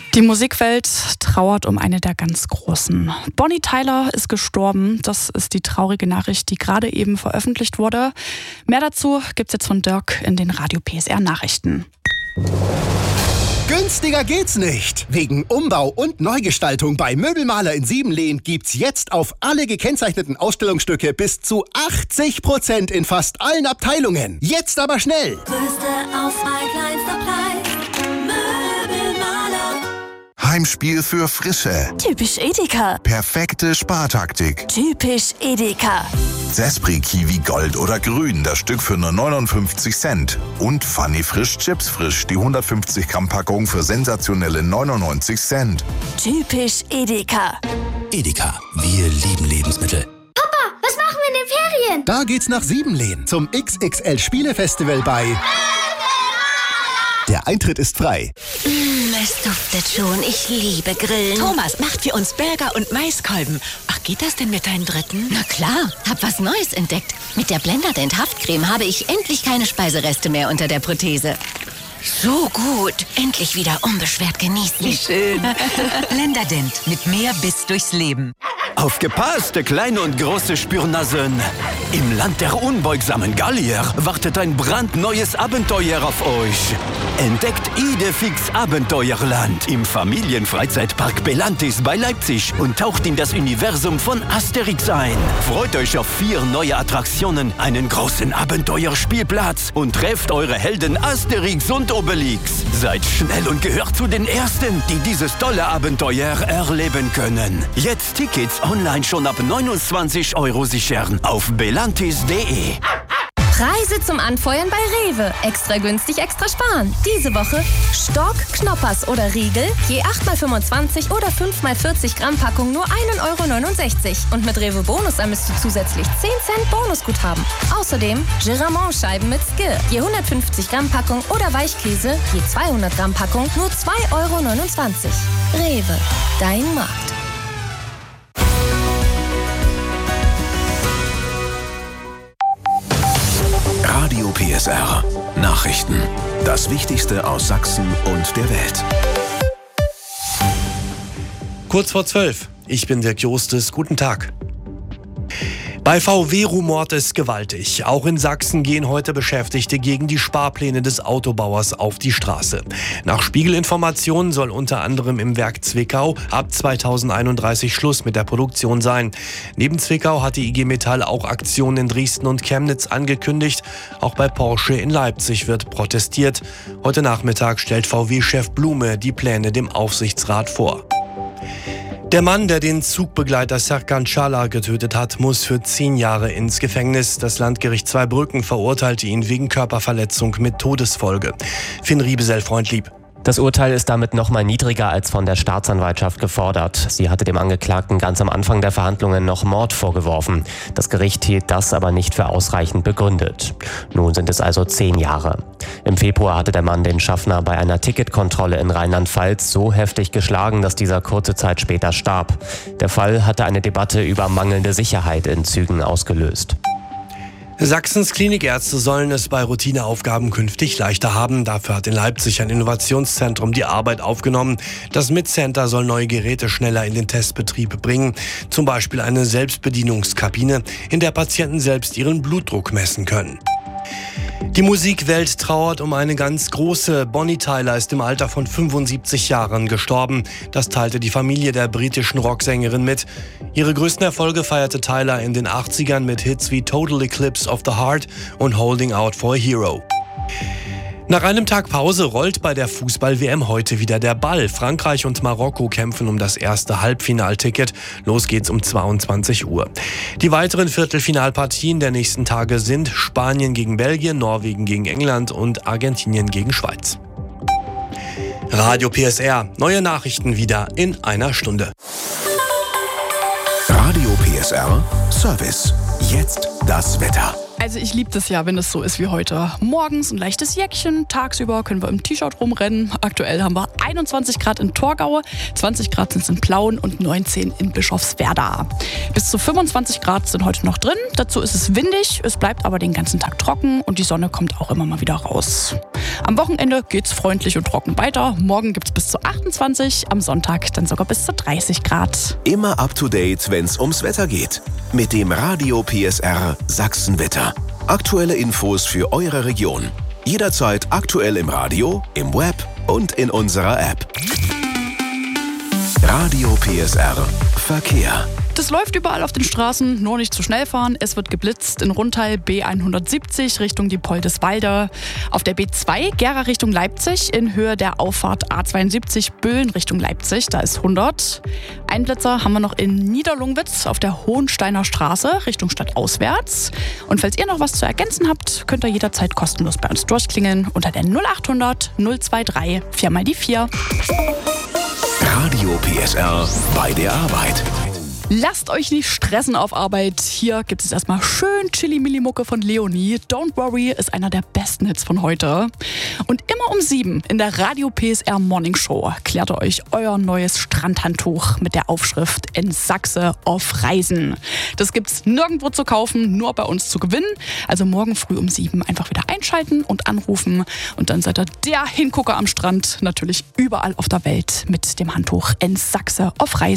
Die Musikwelt trauert um eine der ganz Großen. Bonnie Tyler ist gestorben. Das ist die traurige Nachricht, die gerade eben veröffentlicht wurde. Mehr dazu gibt's jetzt von Dirk in den Radio PSR Nachrichten. Günstiger geht's nicht. Wegen Umbau und Neugestaltung bei Möbelmaler in Siebenlehn gibt's jetzt auf alle gekennzeichneten Ausstellungsstücke bis zu 80% in fast allen Abteilungen. Jetzt aber schnell! Größte Auswahl, kleinster Preis. Möbelmaler. Heimspiel für Frische. Typisch Edeka. Perfekte Spartaktik. Typisch Edeka. Zespri Kiwi Gold oder Grün, das Stück für nur 59 Cent. Und Funny Frisch Chips Frisch, die 150 Gramm Packung für sensationelle 99 Cent. Typisch Edeka. Edeka, wir lieben Lebensmittel. Papa, was machen wir in den Ferien? Da geht's nach Siebenlehn zum XXL Spielefestival bei... Der Eintritt ist frei. Es duftet schon. Ich liebe Grillen. Thomas macht für uns Burger und Maiskolben. Ach, geht das denn mit deinem dritten? Na klar, hab was Neues entdeckt. Mit der Blenderdent Haftcreme habe ich endlich keine Speisereste mehr unter der Prothese. So gut. Endlich wieder unbeschwert genießen. Wie schön. Blenderdent mit mehr Biss durchs Leben. Aufgepasst, kleine und große Spürnasen. Im Land der unbeugsamen Gallier wartet ein brandneues Abenteuer auf euch. Entdeckt Idefix Abenteuerland im Familienfreizeitpark Belantis bei Leipzig und taucht in das Universum von Asterix ein. Freut euch auf 4 neue Attraktionen, einen großen Abenteuerspielplatz und trefft eure Helden Asterix und Obelix. Seid schnell und gehört zu den Ersten, die dieses tolle Abenteuer erleben können. Jetzt Tickets online schon ab 29 € sichern auf belantis.de. Preise zum Anfeuern bei Rewe. Extra günstig, extra sparen. Diese Woche Stork, Knoppers oder Riegel, je 8x25 oder 5x40 Gramm Packung nur 1,69 €. Und mit Rewe Bonus ermisst du zusätzlich 10 Cent Bonusguthaben. Außerdem Giramont-Scheiben mit Skir, je 150 Gramm Packung oder Weichkäse, je 200 Gramm Packung nur 2,29 €. Rewe, dein Markt. Radio PSR. Nachrichten. Das Wichtigste aus Sachsen und der Welt. Kurz vor 12. Ich bin Dirk Jostes. Guten Tag. Bei VW rumort es gewaltig. Auch in Sachsen gehen heute Beschäftigte gegen die Sparpläne des Autobauers auf die Straße. Nach Spiegelinformationen soll unter anderem im Werk Zwickau ab 2031 Schluss mit der Produktion sein. Neben Zwickau hat die IG Metall auch Aktionen in Dresden und Chemnitz angekündigt. Auch bei Porsche in Leipzig wird protestiert. Heute Nachmittag stellt VW-Chef Blume die Pläne dem Aufsichtsrat vor. Der Mann, der den Zugbegleiter Serkan Çağlar getötet hat, muss für 10 Jahre ins Gefängnis. Das Landgericht Zweibrücken verurteilte ihn wegen Körperverletzung mit Todesfolge. Finn Riebesell-Freundlieb. Das Urteil ist damit noch mal niedriger als von der Staatsanwaltschaft gefordert. Sie hatte dem Angeklagten ganz am Anfang der Verhandlungen noch Mord vorgeworfen. Das Gericht hielt das aber nicht für ausreichend begründet. Nun sind es also 10 Jahre. Im Februar hatte der Mann den Schaffner bei einer Ticketkontrolle in Rheinland-Pfalz so heftig geschlagen, dass dieser kurze Zeit später starb. Der Fall hatte eine Debatte über mangelnde Sicherheit in Zügen ausgelöst. Sachsens Klinikärzte sollen es bei Routineaufgaben künftig leichter haben. Dafür hat in Leipzig ein Innovationszentrum die Arbeit aufgenommen. Das MIT-Center soll neue Geräte schneller in den Testbetrieb bringen. Zum Beispiel eine Selbstbedienungskabine, in der Patienten selbst ihren Blutdruck messen können. Die Musikwelt trauert um eine ganz große. Bonnie Tyler ist im Alter von 75 Jahren gestorben. Das teilte die Familie der britischen Rocksängerin mit. Ihre größten Erfolge feierte Tyler in den 80ern mit Hits wie Total Eclipse of the Heart und Holding Out for a Hero. Nach einem Tag Pause rollt bei der Fußball-WM heute wieder der Ball. Frankreich und Marokko kämpfen um das erste Halbfinalticket. Los geht's um 22 Uhr. Die weiteren Viertelfinalpartien der nächsten Tage sind Spanien gegen Belgien, Norwegen gegen England und Argentinien gegen Schweiz. Radio PSR. Neue Nachrichten wieder in einer Stunde. Radio PSR Service. Jetzt das Wetter. Also ich liebe das ja, wenn es so ist wie heute. Morgens ein leichtes Jäckchen, tagsüber können wir im T-Shirt rumrennen. Aktuell haben wir 21 Grad in Torgau, 20 Grad sind es in Plauen und 19 in Bischofswerda. Bis zu 25 Grad sind heute noch drin. Dazu ist es windig, es bleibt aber den ganzen Tag trocken und die Sonne kommt auch immer mal wieder raus. Am Wochenende geht's freundlich und trocken weiter. Morgen gibt's bis zu 28, am Sonntag dann sogar bis zu 30 Grad. Immer up to date, wenn's ums Wetter geht. Mit dem Radio PSR Sachsenwetter. Aktuelle Infos für eure Region. Jederzeit aktuell im Radio, im Web und in unserer App. Radio PSR Verkehr. Das läuft überall auf den Straßen, nur nicht zu schnell fahren. Es wird geblitzt in Rundtal B170 Richtung Diepoldeswalde. Auf der B2 Gera Richtung Leipzig in Höhe der Auffahrt A72 Böhlen Richtung Leipzig, da ist 100. Einblitzer haben wir noch in Niederlungwitz auf der Hohensteiner Straße Richtung Stadt auswärts. Und falls ihr noch was zu ergänzen habt, könnt ihr jederzeit kostenlos bei uns durchklingeln unter der 0800 023 4x4. Radio PSR bei der Arbeit. Lasst euch nicht stressen auf Arbeit. Hier gibt es erstmal schön Chili-Milli-Mucke von Leonie. Don't Worry ist einer der besten Hits von heute. Und immer um 7 in der Radio PSR Morning Show klärt ihr euch euer neues Strandhandtuch mit der Aufschrift In Sachse auf Reisen. Das gibt's nirgendwo zu kaufen, nur bei uns zu gewinnen. Also morgen früh um 7 einfach wieder einschalten und anrufen. Und dann seid ihr der Hingucker am Strand, natürlich überall auf der Welt mit dem Handtuch In Sachse auf Reisen.